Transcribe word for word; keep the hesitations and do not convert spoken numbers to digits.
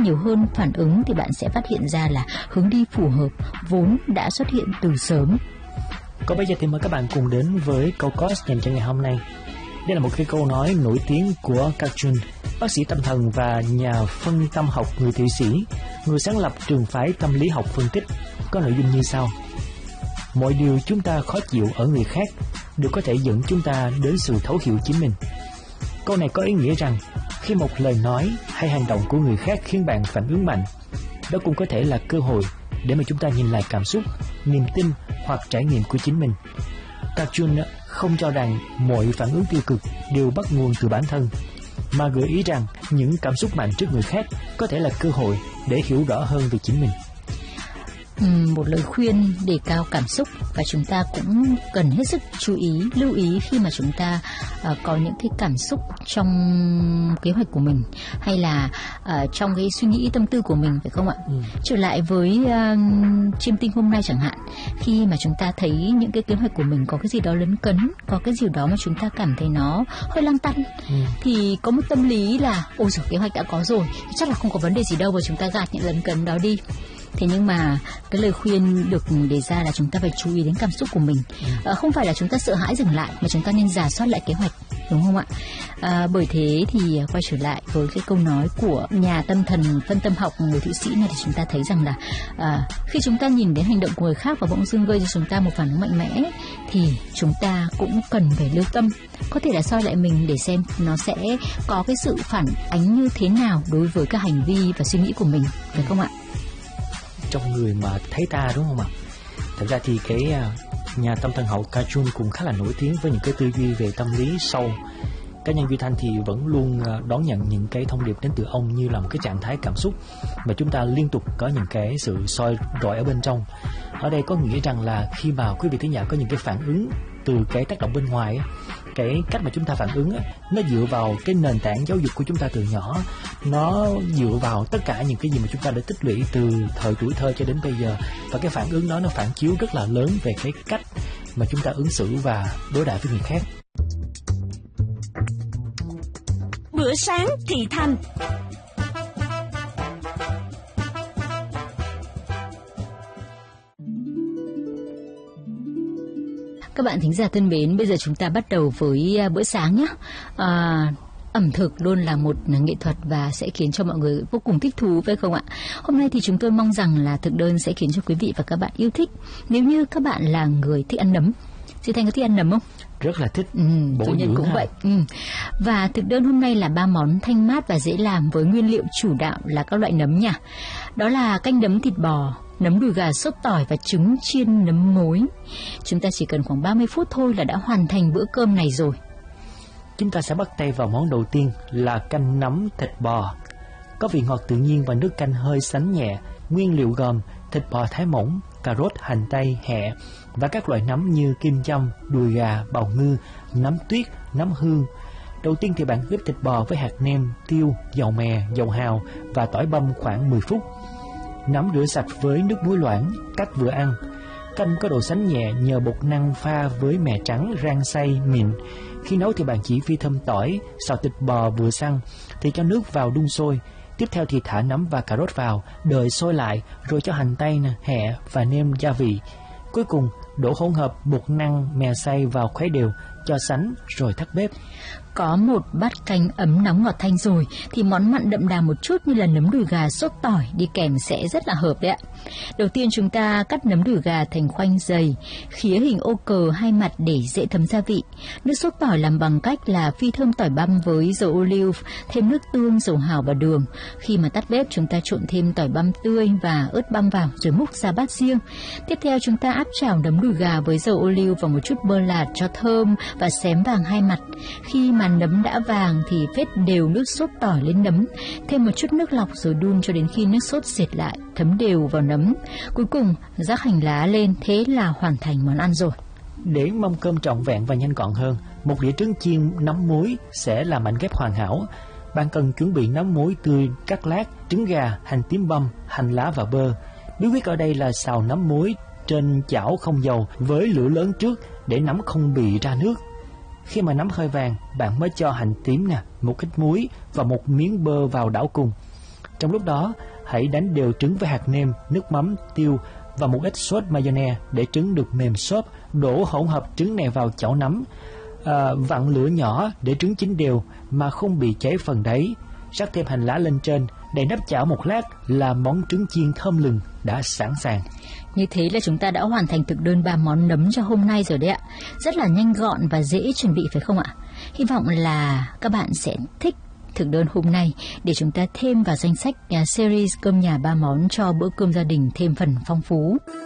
nhiều hơn phản ứng thì bạn sẽ phát hiện ra là hướng đi phù hợp vốn đã xuất hiện từ sớm. Còn bây giờ thì mời các bạn cùng đến với câu coach dành cho ngày hôm nay. Đây là một cái câu nói nổi tiếng của Carl Jung, bác sĩ tâm thần và nhà phân tâm học người Thụy Sĩ, người sáng lập trường phái tâm lý học phân tích, có nội dung như sau: mọi điều chúng ta khó chịu ở người khác đều có thể dẫn chúng ta đến sự thấu hiểu chính mình. Câu này có ý nghĩa rằng khi một lời nói hay hành động của người khác khiến bạn phản ứng mạnh, đó cũng có thể là cơ hội để mà chúng ta nhìn lại cảm xúc, niềm tin hoặc trải nghiệm của chính mình. Carl Jung không cho rằng mọi phản ứng tiêu cực đều bắt nguồn từ bản thân, mà gợi ý rằng những cảm xúc mạnh trước người khác có thể là cơ hội để hiểu rõ hơn về chính mình. Một lời khuyên đề cao cảm xúc, và chúng ta cũng cần hết sức chú ý, lưu ý khi mà chúng ta uh, có những cái cảm xúc trong kế hoạch của mình, hay là uh, trong cái suy nghĩ tâm tư của mình, phải không ạ? Ừ. Trở lại với uh, chiêm tinh hôm nay chẳng hạn, khi mà chúng ta thấy những cái kế hoạch của mình có cái gì đó lấn cấn, có cái gì đó mà chúng ta cảm thấy nó hơi lăn tăn, ừ. thì có một tâm lý là ôi giời, kế hoạch đã có rồi, chắc là không có vấn đề gì đâu, và chúng ta gạt những lấn cấn đó đi. Thế nhưng mà cái lời khuyên được đề ra là chúng ta phải chú ý đến cảm xúc của mình. ừ. à, Không phải là chúng ta sợ hãi dừng lại, mà chúng ta nên rà soát lại kế hoạch, đúng không ạ? À, bởi thế thì quay trở lại với cái câu nói của nhà tâm thần phân tâm học người Thụy Sĩ này, thì chúng ta thấy rằng là à, khi chúng ta nhìn đến hành động của người khác và bỗng dưng gây cho chúng ta một phản ứng mạnh mẽ, thì chúng ta cũng cần phải lưu tâm, có thể là soi lại mình để xem nó sẽ có cái sự phản ánh như thế nào đối với các hành vi và suy nghĩ của mình, phải không ạ? Trong người mà thấy ta, đúng không ạ? Thật ra thì cái nhà tâm thần học Carl Jung cũng khá là nổi tiếng với những cái tư duy về tâm lý sâu. Cá nhân Duy Thanh thì vẫn luôn đón nhận những cái thông điệp đến từ ông như là một cái trạng thái cảm xúc mà chúng ta liên tục có những cái sự soi rọi ở bên trong. Ở đây có nghĩa rằng là khi mà quý vị thính giả có những cái phản ứng từ cái tác động bên ngoài, cái cách mà chúng ta phản ứng nó dựa vào cái nền tảng giáo dục của chúng ta từ nhỏ, nó dựa vào tất cả những cái gì mà chúng ta đã tích lũy từ thời tuổi thơ cho đến bây giờ, và cái phản ứng đó nó phản chiếu rất là lớn về cái cách mà chúng ta ứng xử và đối đãi với người khác. Bữa sáng thị thành. Các bạn thính giả thân mến, bây giờ chúng ta bắt đầu với bữa sáng nhé. À, ẩm thực luôn là một nghệ thuật và sẽ khiến cho mọi người vô cùng thích thú, phải không ạ? Hôm nay thì chúng tôi mong rằng là thực đơn sẽ khiến cho quý vị và các bạn yêu thích. Nếu như các bạn là người thích ăn nấm, Chị Thanh có thích ăn nấm không? Rất là thích. Ừ, bổ nhân cũng ha. Vậy. Ừ. Và thực đơn hôm nay là ba món thanh mát và dễ làm với nguyên liệu chủ đạo là các loại nấm nha. Đó là canh nấm thịt bò, nấm đùi gà sốt tỏi và trứng chiên nấm mối. Chúng ta chỉ cần khoảng ba mươi phút thôi là đã hoàn thành bữa cơm này rồi. Chúng ta sẽ bắt tay vào món đầu tiên là canh nấm thịt bò. Có vị ngọt tự nhiên và nước canh hơi sánh nhẹ. Nguyên liệu gồm thịt bò thái mỏng, cà rốt, hành tây, hẹ và các loại nấm như kim châm, đùi gà, bào ngư, nấm tuyết, nấm hương. Đầu tiên thì bạn ướp thịt bò với hạt nêm, tiêu, dầu mè, dầu hào và tỏi băm khoảng mười phút. Nấm rửa sạch với nước muối loãng, cắt vừa ăn. Canh có độ sánh nhẹ nhờ bột năng pha với mè trắng rang xay mịn. Khi nấu thì bạn chỉ phi thơm tỏi, xào thịt bò vừa săn thì cho nước vào đun sôi. Tiếp theo thì thả nấm và cà rốt vào, đợi sôi lại rồi cho hành tây, hẹ và nêm gia vị. Cuối cùng đổ hỗn hợp bột năng mè xay vào khuấy đều, cho sánh rồi tắt bếp. Có một bát canh ấm nóng ngọt thanh rồi thì món mặn đậm đà một chút như là nấm đùi gà sốt tỏi đi kèm sẽ rất là hợp đấy ạ. Đầu tiên chúng ta cắt nấm đùi gà thành khoanh dày, khía hình ô cờ hai mặt để dễ thấm gia vị. Nước sốt tỏi làm bằng cách là phi thơm tỏi băm với dầu ô liu, thêm nước tương, dầu hào và đường. Khi mà tắt bếp chúng ta trộn thêm tỏi băm tươi và ớt băm vào rồi múc ra bát riêng. Tiếp theo chúng ta áp chảo nấm đùi gà với dầu ô liu và một chút bơ lạc cho thơm và xém vàng hai mặt. Khi mà nấm đã vàng thì phết đều nước sốt tỏi lên nấm, thêm một chút nước lọc rồi đun cho đến khi nước sốt sệt lại, thấm đều vào nấm. Cuối cùng rắc hành lá lên, thế là hoàn thành món ăn rồi. Để mâm cơm trọn vẹn và nhanh gọn hơn, một đĩa trứng chiên nấm muối sẽ là mảnh ghép hoàn hảo. Bạn cần chuẩn bị nấm muối tươi cắt lát, trứng gà, hành tím băm, hành lá và bơ. Bí quyết ở đây là xào nấm muối trên chảo không dầu với lửa lớn trước để nấm không bị ra nước. Khi mà nấm hơi vàng, bạn mới cho hành tím nè, một ít muối và một miếng bơ vào đảo cùng. Trong lúc đó, hãy đánh đều trứng với hạt nêm, nước mắm, tiêu và một ít sốt mayonnaise để trứng được mềm xốp. Đổ hỗn hợp trứng này vào chảo nắm, à, vặn lửa nhỏ để trứng chín đều mà không bị cháy phần đáy. Rắc thêm hành lá lên trên, đậy nắp chảo một lát là món trứng chiên thơm lừng đã sẵn sàng. Như thế là chúng ta đã hoàn thành thực đơn ba món nấm cho hôm nay rồi đấy ạ. Rất là nhanh gọn và dễ chuẩn bị phải không ạ? Hy vọng là các bạn sẽ thích thực đơn hôm nay để chúng ta thêm vào danh sách uh, series cơm nhà ba món cho bữa cơm gia đình thêm phần phong phú.